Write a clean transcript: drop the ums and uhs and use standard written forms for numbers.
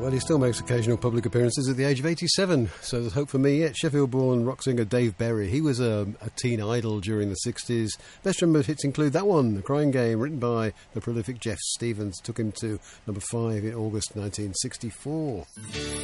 Well, he still makes occasional public appearances at the age of 87, so there's hope for me yet. Sheffield-born rock singer Dave Berry. He was a teen idol during the 60s. Best remembered hits include that one, The Crying Game, written by the prolific Jeff Stevens. Took him to number 5 in August 1964.